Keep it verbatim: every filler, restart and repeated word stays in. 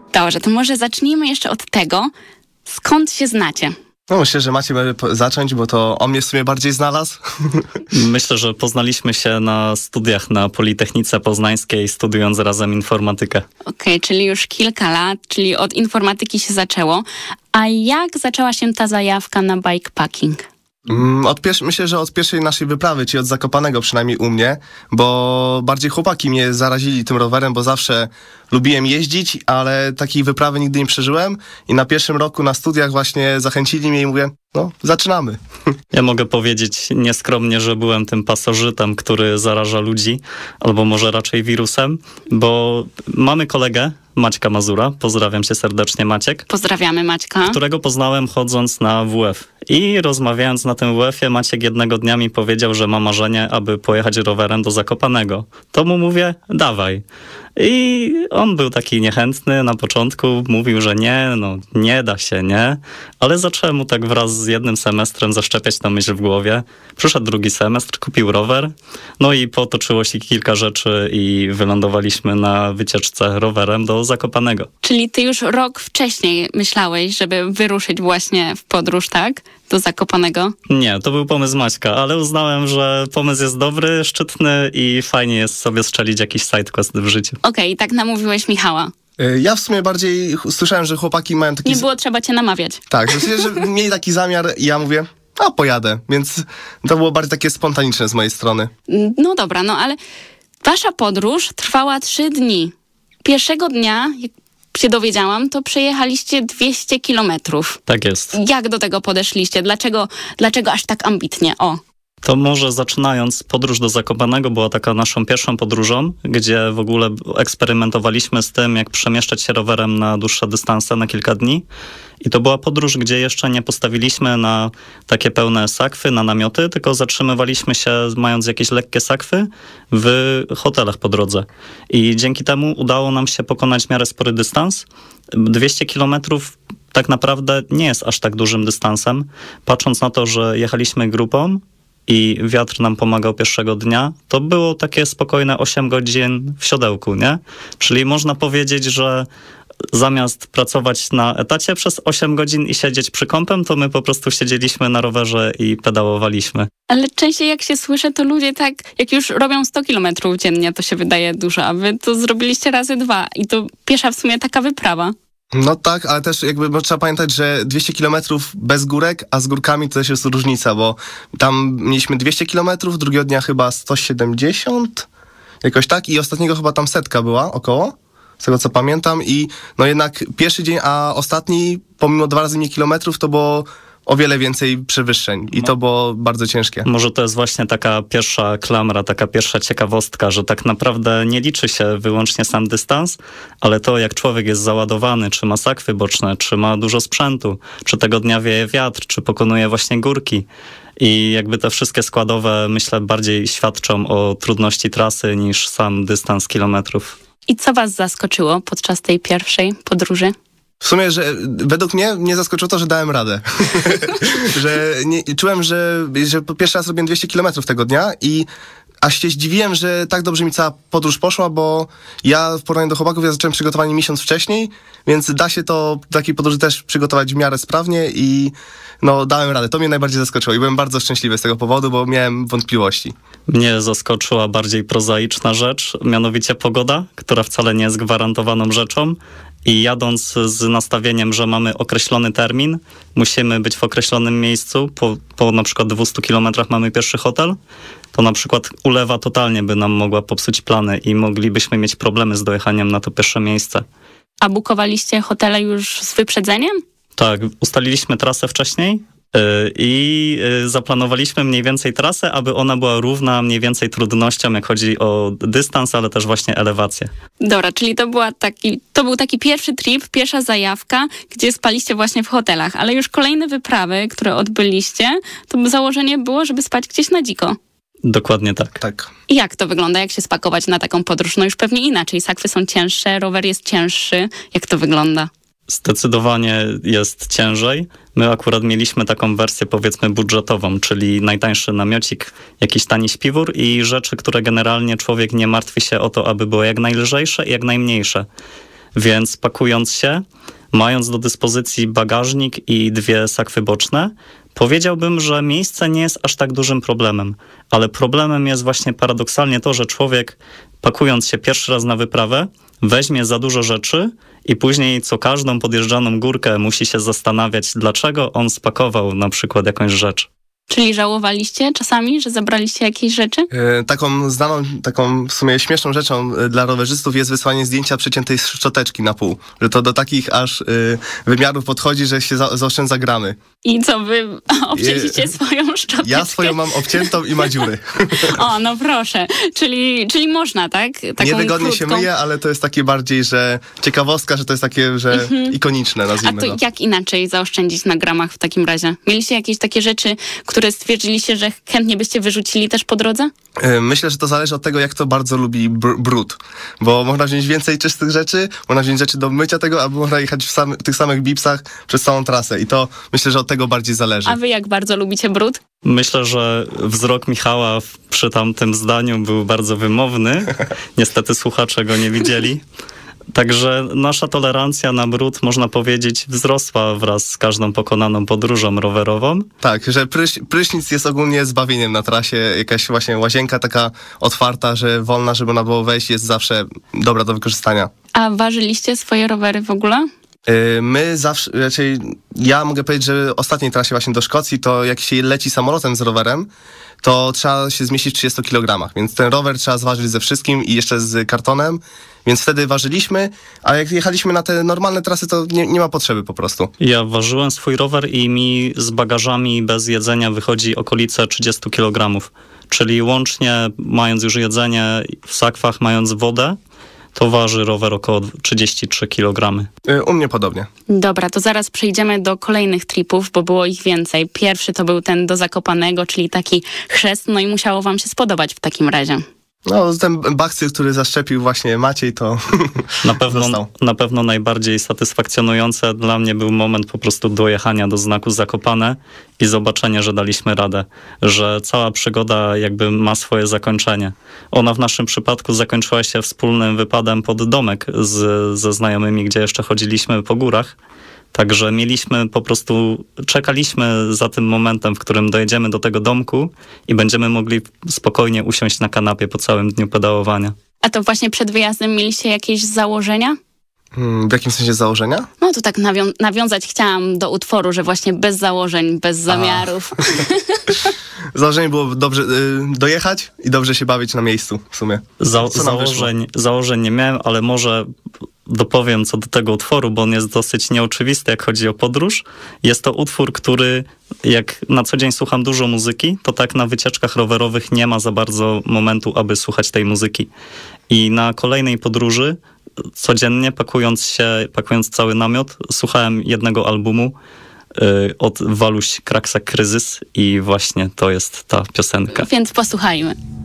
Dobrze, to może zacznijmy jeszcze od tego, skąd się znacie? No myślę, że Maciej może zacząć, bo to on mnie w sumie bardziej znalazł. Myślę, że poznaliśmy się na studiach na Politechnice Poznańskiej, studiując razem informatykę. Okej, okay, czyli już kilka lat, czyli od informatyki się zaczęło. A jak zaczęła się ta zajawka na bikepacking? Od pier- myślę, że od pierwszej naszej wyprawy, czyli od Zakopanego przynajmniej u mnie, bo bardziej chłopaki mnie zarazili tym rowerem, bo zawsze lubiłem jeździć, ale takiej wyprawy nigdy nie przeżyłem i na pierwszym roku na studiach właśnie zachęcili mnie i mówię, no zaczynamy. Ja mogę powiedzieć nieskromnie, że byłem tym pasożytem, który zaraża ludzi, albo może raczej wirusem, bo mamy kolegę, Maćka Mazura, pozdrawiam cię serdecznie Maciek. Pozdrawiamy Maćka. Którego poznałem chodząc na W F. I rozmawiając na tym W F-ie, Maciek jednego dnia mi powiedział, że ma marzenie, aby pojechać rowerem do Zakopanego. To mu mówię, dawaj. I on był taki niechętny na początku, mówił, że nie, no nie da się, nie? Ale zacząłem mu tak wraz z jednym semestrem zaszczepiać tę myśl w głowie. Przyszedł drugi semestr, kupił rower, no i potoczyło się kilka rzeczy i wylądowaliśmy na wycieczce rowerem do Zakopanego. Czyli ty już rok wcześniej myślałeś, żeby wyruszyć właśnie w podróż, tak? Do Zakopanego? Nie, to był pomysł Maćka, ale uznałem, że pomysł jest dobry, szczytny i fajnie jest sobie strzelić jakiś sidequest w życiu. Okej, okay, i tak namówiłeś Michała. Ja w sumie bardziej słyszałem, że chłopaki mają taki... Nie było trzeba cię namawiać. Tak, że, że mieli taki zamiar i ja mówię, a pojadę, więc to było bardziej takie spontaniczne z mojej strony. No dobra, no ale wasza podróż trwała trzy dni. Pierwszego dnia, jak się dowiedziałam, to przejechaliście dwieście kilometrów. Tak jest. Jak do tego podeszliście? Dlaczego, dlaczego aż tak ambitnie? O. To może zaczynając, podróż do Zakopanego była taka naszą pierwszą podróżą, gdzie w ogóle eksperymentowaliśmy z tym, jak przemieszczać się rowerem na dłuższe dystanse, na kilka dni. I to była podróż, gdzie jeszcze nie postawiliśmy na takie pełne sakwy, na namioty, tylko zatrzymywaliśmy się, mając jakieś lekkie sakwy, w hotelach po drodze. I dzięki temu udało nam się pokonać w miarę spory dystans. dwieście kilometrów tak naprawdę nie jest aż tak dużym dystansem. Patrząc na to, że jechaliśmy grupą, i wiatr nam pomagał pierwszego dnia, to było takie spokojne osiem godzin w siodełku, nie? Czyli można powiedzieć, że zamiast pracować na etacie przez osiem godzin i siedzieć przy kąpem, to my po prostu siedzieliśmy na rowerze i pedałowaliśmy. Ale częściej jak się słyszę, to ludzie tak, jak już robią sto kilometrów dziennie, to się wydaje dużo, a wy to zrobiliście razy dwa i to pierwsza w sumie taka wyprawa. No tak, ale też jakby trzeba pamiętać, że dwieście kilometrów bez górek, a z górkami to też jest różnica, bo tam mieliśmy dwieście kilometrów, drugiego dnia chyba sto siedemdziesiąt, jakoś tak, i ostatniego chyba tam setka była około, z tego co pamiętam, i no jednak pierwszy dzień, a ostatni, pomimo dwa razy mniej kilometrów, to było o wiele więcej przewyższeń i to było bardzo ciężkie. Może to jest właśnie taka pierwsza klamra, taka pierwsza ciekawostka, że tak naprawdę nie liczy się wyłącznie sam dystans, ale to jak człowiek jest załadowany, czy ma sakwy boczne, czy ma dużo sprzętu, czy tego dnia wieje wiatr, czy pokonuje właśnie górki. I jakby te wszystkie składowe, myślę, bardziej świadczą o trudności trasy niż sam dystans kilometrów. I co was zaskoczyło podczas tej pierwszej podróży? W sumie, że według mnie mnie zaskoczyło to, że dałem radę. że nie, czułem, że, że po pierwszy raz robiłem dwieście kilometrów tego dnia i aż się zdziwiłem, że tak dobrze mi cała podróż poszła, bo ja w porównaniu do chłopaków ja zacząłem przygotowanie miesiąc wcześniej, więc da się to do takiej podróży też przygotować w miarę sprawnie i no dałem radę. To mnie najbardziej zaskoczyło i byłem bardzo szczęśliwy z tego powodu, bo miałem wątpliwości. Mnie zaskoczyła bardziej prozaiczna rzecz, mianowicie pogoda, która wcale nie jest gwarantowaną rzeczą. I jadąc z nastawieniem, że mamy określony termin, musimy być w określonym miejscu, po, po na przykład dwustu kilometrach mamy pierwszy hotel, to na przykład ulewa totalnie by nam mogła popsuć plany i moglibyśmy mieć problemy z dojechaniem na to pierwsze miejsce. A bukowaliście hotele już z wyprzedzeniem? Tak, ustaliliśmy trasę wcześniej i zaplanowaliśmy mniej więcej trasę, aby ona była równa mniej więcej trudnościom, jak chodzi o dystans, ale też właśnie elewację. Dobra, czyli to, była taki, to był taki pierwszy trip, pierwsza zajawka, gdzie spaliście właśnie w hotelach, ale już kolejne wyprawy, które odbyliście, to założenie było, żeby spać gdzieś na dziko. Dokładnie tak. Tak. I jak to wygląda? Jak się spakować na taką podróż? No już pewnie inaczej. Sakwy są cięższe, rower jest cięższy. Jak to wygląda? Zdecydowanie jest ciężej. My akurat mieliśmy taką wersję, powiedzmy, budżetową, czyli najtańszy namiocik, jakiś tani śpiwór i rzeczy, które generalnie człowiek nie martwi się o to, aby było jak najlżejsze i jak najmniejsze. Więc pakując się, mając do dyspozycji bagażnik i dwie sakwy boczne, powiedziałbym, że miejsce nie jest aż tak dużym problemem. Ale problemem jest właśnie paradoksalnie to, że człowiek pakując się pierwszy raz na wyprawę, weźmie za dużo rzeczy i później co każdą podjeżdżaną górkę musi się zastanawiać, dlaczego on spakował na przykład jakąś rzecz. Czyli żałowaliście czasami, że zabraliście jakieś rzeczy? E, Taką znaną, taką w sumie śmieszną rzeczą e, dla rowerzystów jest wysłanie zdjęcia przeciętej szczoteczki na pół. Że to do takich aż e, wymiarów podchodzi, że się za, zaoszczędza gramy. I co, wy obcięliście Je- swoją szczoteczkę? Ja swoją mam obciętą i ma dziury. O, no proszę. Czyli, czyli można, tak? Taką Niewygodnie się krótką. myje, ale to jest takie bardziej, że ciekawostka, że to jest takie, że ikoniczne, A nazwijmy to to. jak inaczej zaoszczędzić na gramach w takim razie? Mieliście jakieś takie rzeczy, które stwierdziliście, że chętnie byście wyrzucili też po drodze? E, Myślę, że to zależy od tego, jak to bardzo lubi br- brud. Bo można wziąć więcej czystych rzeczy, można wziąć rzeczy do mycia tego, albo można jechać w sam- tych samych bipsach przez całą trasę. I to myślę, że od tego bardziej zależy. A wy jak bardzo lubicie brud? Myślę, że wzrok Michała w- przy tamtym zdaniu był bardzo wymowny. Niestety słuchacze go nie widzieli. Także nasza tolerancja na brud, można powiedzieć, wzrosła wraz z każdą pokonaną podróżą rowerową. Tak, że pryś, prysznic jest ogólnie zbawieniem na trasie. Jakaś właśnie łazienka taka otwarta, że wolna, żeby można było wejść, jest zawsze dobra do wykorzystania. A ważyliście swoje rowery w ogóle? Yy, My zawsze, raczej ja mogę powiedzieć, że ostatniej trasie właśnie do Szkocji, to jak się leci samolotem z rowerem, to trzeba się zmieścić w trzydziestu kilogramach, więc ten rower trzeba zważyć ze wszystkim i jeszcze z kartonem, więc wtedy ważyliśmy, a jak jechaliśmy na te normalne trasy, to nie, nie ma potrzeby po prostu. Ja ważyłem swój rower i mi z bagażami bez jedzenia wychodzi okolice trzydziestu kilogramów. Czyli łącznie mając już jedzenie w sakwach, mając wodę, to waży rower około trzydzieści trzy kilogramy. Yy, U mnie podobnie. Dobra, to zaraz przejdziemy do kolejnych tripów, bo było ich więcej. Pierwszy to był ten do Zakopanego, czyli taki chrzest, no i musiało wam się spodobać w takim razie. No, ten bakcyl, który zaszczepił właśnie Maciej, to Na pewno, został. na pewno najbardziej satysfakcjonujące dla mnie był moment po prostu dojechania do znaku Zakopane i zobaczenia, że daliśmy radę, że cała przygoda jakby ma swoje zakończenie. Ona w naszym przypadku zakończyła się wspólnym wypadem pod domek z, ze znajomymi, gdzie jeszcze chodziliśmy po górach. Także mieliśmy po prostu, czekaliśmy za tym momentem, w którym dojedziemy do tego domku i będziemy mogli spokojnie usiąść na kanapie po całym dniu pedałowania. A to właśnie przed wyjazdem mieliście jakieś założenia? Hmm, w jakim sensie założenia? No to tak nawią- nawiązać chciałam do utworu, że właśnie bez założeń, bez zamiarów. Założenie było dobrze yy, dojechać i dobrze się bawić na miejscu w sumie. Za- Co nam wyszło? założeń, założeń nie miałem, ale może dopowiem co do tego utworu, bo on jest dosyć nieoczywisty, jak chodzi o podróż. Jest to utwór, który jak na co dzień słucham dużo muzyki, to tak na wycieczkach rowerowych nie ma za bardzo momentu, aby słuchać tej muzyki. I na kolejnej podróży codziennie pakując się, pakując cały namiot, słuchałem jednego albumu y, od Waluś Kraksa Kryzys i właśnie to jest ta piosenka. Więc posłuchajmy.